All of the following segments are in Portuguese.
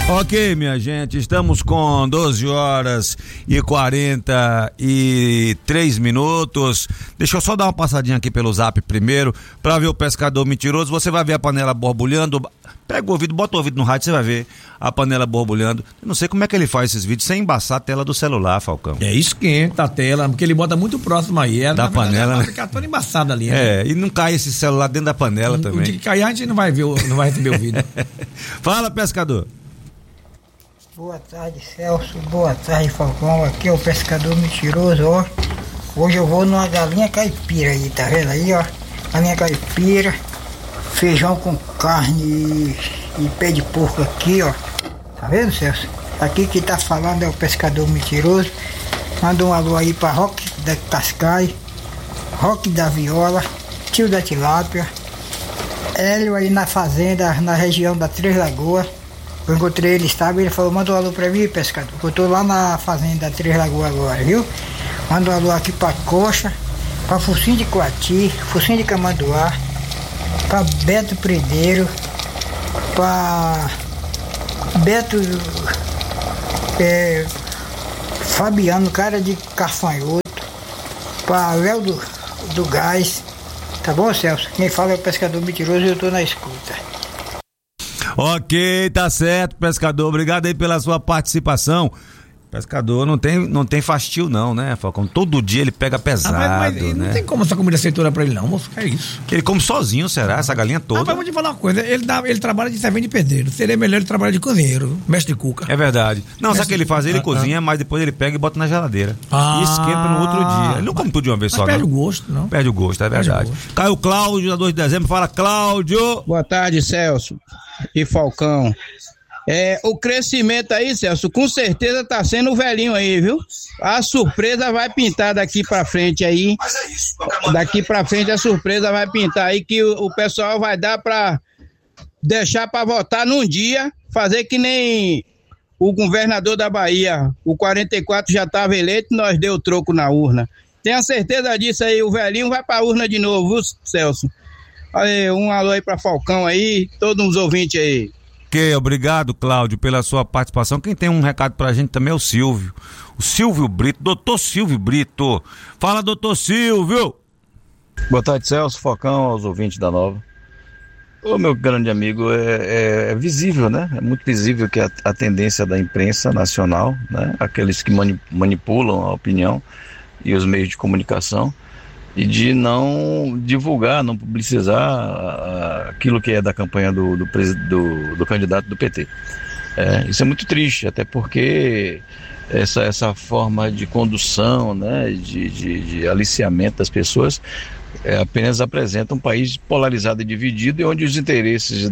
Ok, minha gente, estamos com 12 horas e 43 minutos. Deixa eu só dar uma passadinha aqui pelo Zap primeiro, pra ver o pescador mentiroso. Você vai ver a panela borbulhando. Pega o ouvido, bota o ouvido no rádio, você vai ver a panela borbulhando. Eu não sei como é que ele faz esses vídeos sem embaçar a tela do celular, Falcão. Esquenta a tela, porque ele bota muito próximo aí. Da panela, né? Fica toda embaçada ali, né? E não cai esse celular dentro da panela também. O dia que cair, a gente não vai receber o vídeo. Fala, pescador. Boa tarde, Celso. Boa tarde, Falcão. Aqui é o pescador mentiroso, ó. Hoje eu vou numa galinha caipira aí, tá vendo aí, ó? Galinha caipira, feijão com carne e pé de porco aqui, ó. Tá vendo, Celso? Aqui que tá falando é o pescador mentiroso. Manda um alô aí pra Roque da Cascai, Roque da Viola, Tio da Tilápia, Hélio aí na fazenda, na região da Três Lagoas. Eu encontrei ele, estava, ele falou, manda um alô pra mim, pescador. Eu tô lá na fazenda da Três Lagoas agora, viu? Manda um alô aqui pra Coxa, pra Focinho de Coati, Focinho de Camanduá, pra Beto Predeiro, pra Beto Fabiano, cara de Carfanhoto, pra Léo do Gás. Tá bom, Celso? Quem fala é o pescador mentiroso e eu tô na escuta. Ok, tá certo, pescador. Obrigado aí pela sua participação. Pescador não tem fastio não, né, Falcão? Todo dia ele pega pesado, mas né? Não tem como essa comida aceitora pra ele não, moço, é isso. Ele come sozinho, será? Essa galinha toda? Mas vou te falar uma coisa, ele trabalha de servente de pedreiro, seria melhor ele trabalhar de cozinheiro, mestre de cuca. É verdade. Não, sabe o que ele faz? Ele cozinha, mas depois ele pega e bota na geladeira. E esquenta no outro dia. Ele não come tudo de uma vez só, perde não. o gosto, não? Perde o gosto, é verdade. Caiu o Cláudio, da 2 de dezembro. Fala, Cláudio. Boa tarde, Celso e Falcão. O crescimento aí, Celso, com certeza tá sendo o velhinho aí, viu? A surpresa vai pintar daqui pra frente aí. Daqui pra frente a surpresa vai pintar aí, que o pessoal vai dar pra deixar pra votar num dia, fazer que nem o governador da Bahia, o 44 já tava eleito, nós deu troco na urna. Tenha certeza disso aí, o velhinho vai pra urna de novo, viu, Celso? Aí, um alô aí pra Falcão aí, todos os ouvintes aí. Ok, obrigado, Cláudio, pela sua participação. Quem tem um recado pra gente também é o Silvio. O Silvio Brito, doutor Silvio Brito. Fala, doutor Silvio. Boa tarde, Celso, Falcão, aos ouvintes da Nova. Ô, meu grande amigo, é visível, né? É muito visível que a tendência da imprensa nacional, né? Aqueles que manipulam a opinião e os meios de comunicação, e de não divulgar, não publicizar aquilo que é da campanha do candidato do PT. Isso é muito triste, até porque essa forma de condução, né, de aliciamento das pessoas, apenas apresenta um país polarizado e dividido, e onde os interesses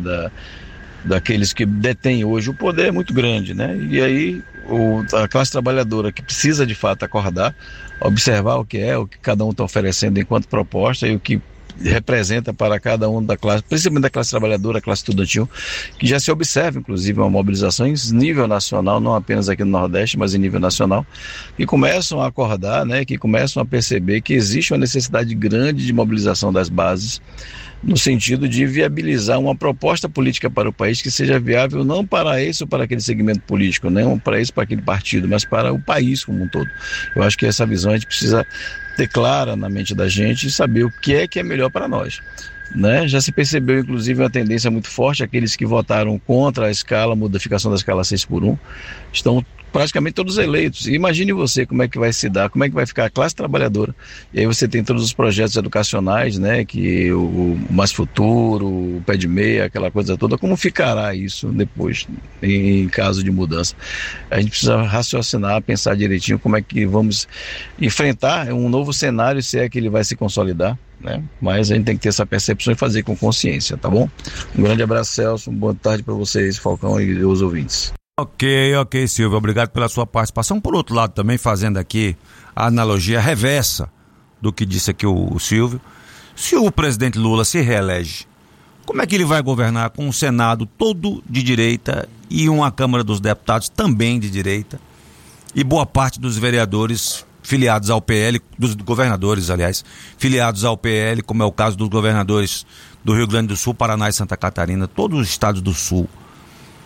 daqueles que detêm hoje o poder é muito grande, né? E aí a classe trabalhadora que precisa de fato acordar, observar o que cada um está oferecendo enquanto proposta e o que representa para cada um da classe, principalmente da classe trabalhadora, a classe estudantil, que já se observa inclusive uma mobilização em nível nacional, não apenas aqui no Nordeste, mas em nível nacional, que começam a acordar, né, que começam a perceber que existe uma necessidade grande de mobilização das bases, no sentido de viabilizar uma proposta política para o país que seja viável não para esse ou para aquele segmento político, não para esse ou para aquele partido, mas para o país como um todo. Eu acho que essa visão a gente precisa ter clara na mente da gente e saber o que é melhor para nós, né? Já se percebeu inclusive uma tendência muito forte, aqueles que votaram contra a modificação da escala 6x1, estão praticamente todos eleitos. E imagine você como é que vai se dar, como é que vai ficar a classe trabalhadora. E aí você tem todos os projetos educacionais, né, que o Mais Futuro, o Pé de Meia, aquela coisa toda, como ficará isso depois, em caso de mudança? A gente precisa raciocinar, pensar direitinho como é que vamos enfrentar um novo cenário, se é que ele vai se consolidar, né? Mas a gente tem que ter essa percepção e fazer com consciência, tá bom? Um grande abraço, Celso, boa tarde para vocês, Falcão, e os ouvintes. Ok, Silvio, obrigado pela sua participação. Por outro lado, também fazendo aqui a analogia reversa do que disse aqui o Silvio, se o presidente Lula se reelege, como é que ele vai governar com um Senado todo de direita e uma Câmara dos Deputados também de direita e boa parte dos vereadores filiados ao PL, dos governadores, aliás, filiados ao PL, como é o caso dos governadores do Rio Grande do Sul, Paraná e Santa Catarina, todos os estados do Sul?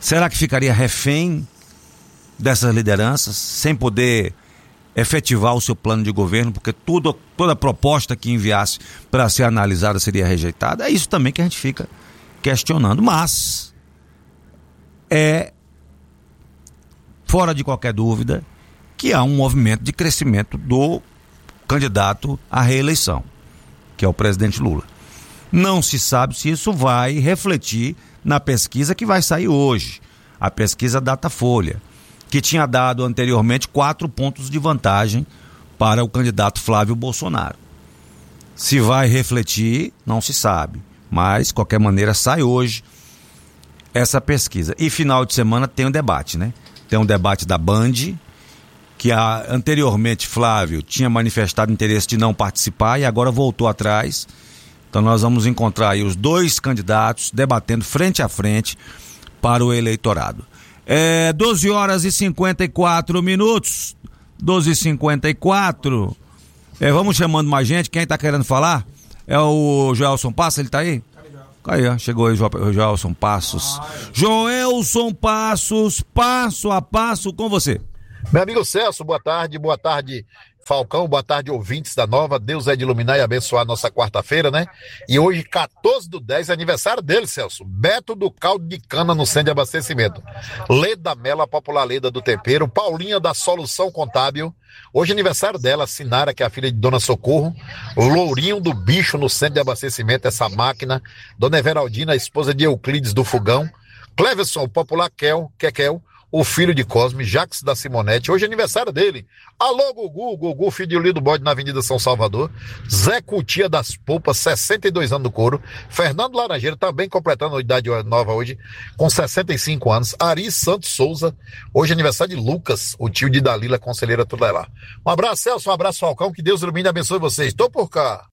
Será que ficaria refém dessas lideranças, sem poder efetivar o seu plano de governo, porque toda proposta que enviasse para ser analisada seria rejeitada? É isso também que a gente fica questionando, mas é fora de qualquer dúvida que há um movimento de crescimento do candidato à reeleição, que é o presidente Lula. Não se sabe se isso vai refletir na pesquisa que vai sair hoje, a pesquisa Datafolha, que tinha dado anteriormente 4 pontos de vantagem para o candidato Flávio Bolsonaro. Se vai refletir, não se sabe, mas de qualquer maneira sai hoje essa pesquisa. E final de semana tem um debate, né? Tem um debate da Band, que anteriormente Flávio tinha manifestado interesse de não participar e agora voltou atrás. Então nós vamos encontrar aí os 2 candidatos debatendo frente a frente para o eleitorado. 12 horas e 54 minutos. 12h54. Vamos chamando mais gente. Quem tá querendo falar? É o Joelson Passos, ele tá aí? Aí, ó, chegou aí o Joelson Passos. Joelson Passos, passo a passo com você. Meu amigo Celso, boa tarde Falcão, boa tarde ouvintes da Nova. Deus é de iluminar e abençoar a nossa quarta-feira, né? E hoje, 14/10, é aniversário dele, Celso. Beto do Caldo de Cana no Centro de Abastecimento. Leda Mela, a popular Leda do Tempero. Paulinha da Solução Contábil. Hoje é aniversário dela, Sinara, que é a filha de Dona Socorro. Lourinho do Bicho no Centro de Abastecimento, essa máquina. Dona Everaldina, a esposa de Euclides do Fogão. Cleverson, o popular Kekel. O filho de Cosme, Jacques da Simonete, hoje é aniversário dele. Alô, Gugu, filho de Lido Bode na Avenida São Salvador. Zé Cutia das Polpas, 62 anos do couro. Fernando Laranjeiro, também completando a idade nova hoje, com 65 anos. Ari Santos Souza, hoje é aniversário de Lucas, o tio de Dalila, conselheira tutelar. Um abraço, Celso, um abraço, Falcão, que Deus ilumine e abençoe vocês. Tô por cá.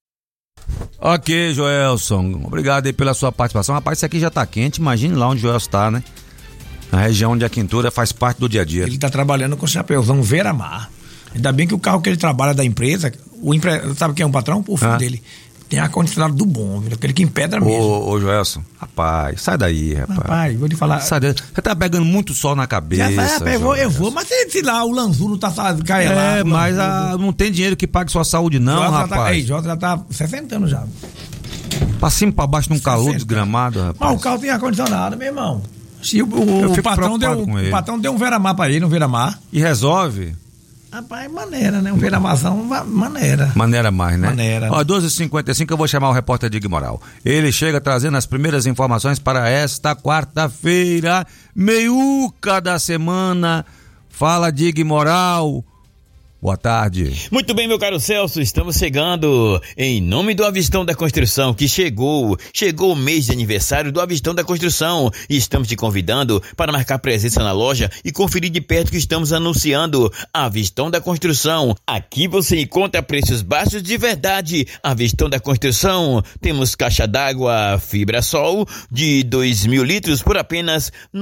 Ok, Joelson, obrigado aí pela sua participação. Rapaz, isso aqui já tá quente, imagine lá onde o Joelson tá, né? A região de Aquintura faz parte do dia a dia. Ele está trabalhando com o Chapeuzão Veramar. Ainda bem que o carro que ele trabalha da empresa, sabe quem é o patrão? O filho dele. Tem ar-condicionado do bom, aquele que empedra mesmo. Ô Joelson, rapaz, sai daí, rapaz. Rapaz, vou te falar. Sai daí. Você tá pegando muito sol na cabeça. Eu vou, mas se lá o Lanzulo tá caindo lá. Mas não tem dinheiro que pague sua saúde, não, rapaz. Jota já tá 60 anos já. Pra cima e pra baixo num calor desgramado, rapaz. Mas o carro tem ar-condicionado, meu irmão. Se o patrão deu um Veramar pra ele, um Veramar. E resolve? Rapaz, maneira, né? Um Veramazão, maneira. Maneira mais, né? Maneira. Ó, 12h55 eu vou chamar o repórter Dig Moral. Ele chega trazendo as primeiras informações para esta quarta-feira, meiuca da semana. Fala, Dig Moral. Boa tarde. Muito bem, meu caro Celso, estamos chegando em nome do Avistão da Construção, que chegou o mês de aniversário do Avistão da Construção e estamos te convidando para marcar presença na loja e conferir de perto que estamos anunciando. Avistão da Construção, aqui você encontra preços baixos de verdade. Avistão da Construção, temos caixa d'água Fibrasol de 2.000 litros por apenas R$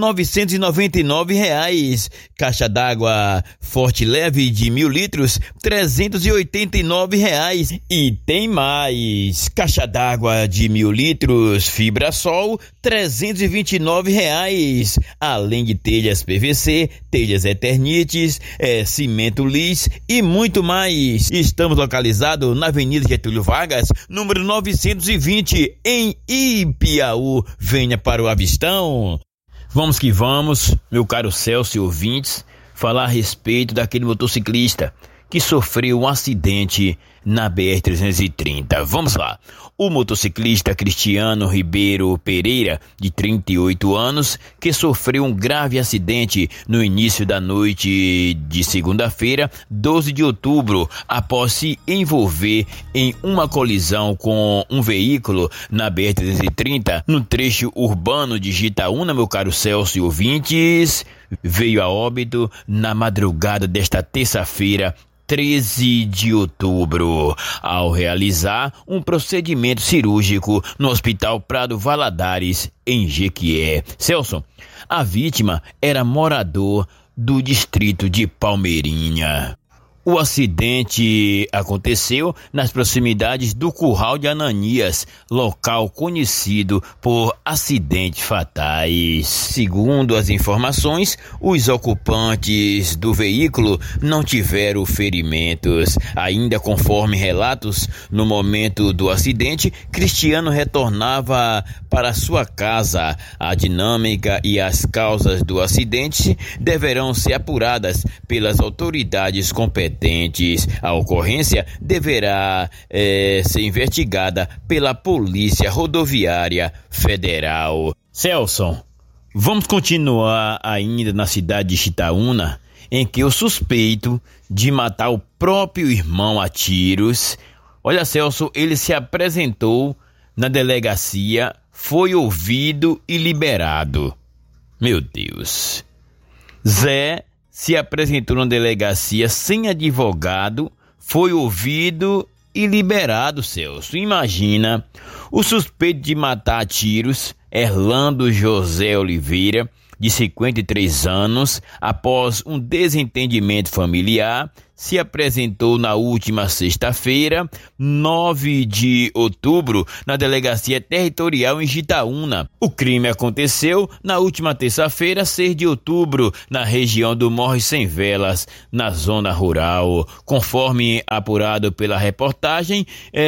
999. Caixa d'água Forte Leve de 1.000 litros, R$ 389. E tem mais, caixa d'água de 1.000 litros Fibrasol, R$ 329. Além de telhas PVC, telhas Eternites, cimento lis e muito mais. Estamos localizados na Avenida Getúlio Vargas, número 920, em Ipiaú. Venha para o Avistão. Vamos que vamos, meu caro Celso e ouvintes, falar a respeito daquele motociclista que sofreu um acidente na BR-330. Vamos lá. O motociclista Cristiano Ribeiro Pereira, de 38 anos, que sofreu um grave acidente no início da noite de segunda-feira, 12 de outubro, após se envolver em uma colisão com um veículo na BR-330, no trecho urbano de Jitaúna, meu caro Celso e ouvintes, veio a óbito na madrugada desta terça-feira, 13 de outubro, ao realizar um procedimento cirúrgico no Hospital Prado Valadares, em Jequié. Celso, a vítima era morador do distrito de Palmeirinha. O acidente aconteceu nas proximidades do Curral de Ananias, local conhecido por acidentes fatais. Segundo as informações, os ocupantes do veículo não tiveram ferimentos. Ainda conforme relatos, no momento do acidente, Cristiano retornava para sua casa. A dinâmica e as causas do acidente deverão ser apuradas pelas autoridades competentes. A ocorrência deverá ser investigada pela Polícia Rodoviária Federal. Celson, vamos continuar ainda na cidade de Chitaúna, em que o suspeito de matar o próprio irmão a tiros, olha, Celso, ele se apresentou na delegacia, foi ouvido e liberado. Meu Deus. Zé se apresentou na delegacia sem advogado, foi ouvido e liberado, Celso. Imagina, o suspeito de matar a tiros, Erlando José Oliveira, de 53 anos, após um desentendimento familiar, se apresentou na última sexta-feira, 9 de outubro, na Delegacia Territorial em Chitaúna. O crime aconteceu na última terça-feira, 6 de outubro, na região do Morro Sem Velas, na zona rural. Conforme apurado pela reportagem,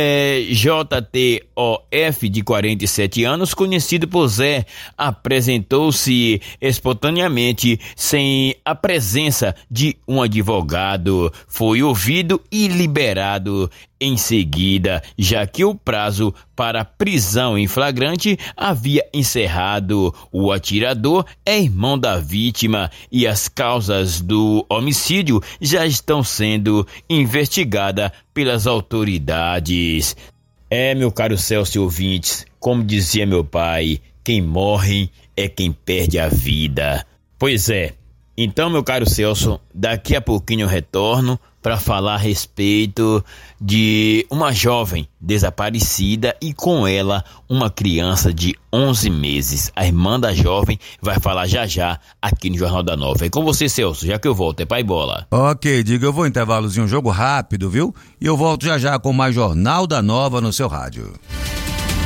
JTOF, de 47 anos, conhecido por Zé, apresentou-se espontaneamente sem a presença de um advogado. Foi ouvido e liberado em seguida, já que o prazo para prisão em flagrante havia encerrado. O atirador é irmão da vítima e as causas do homicídio já estão sendo investigadas pelas autoridades. Meu caro Celso e ouvintes, como dizia meu pai, quem morre é quem perde a vida. Pois é. Então, meu caro Celso, daqui a pouquinho eu retorno para falar a respeito de uma jovem desaparecida e com ela uma criança de 11 meses. A irmã da jovem vai falar já aqui no Jornal da Nova. É com você, Celso, já que eu volto, é pai bola. Ok, diga, eu vou intervalozinho, um jogo rápido, viu? E eu volto já com mais Jornal da Nova no seu rádio.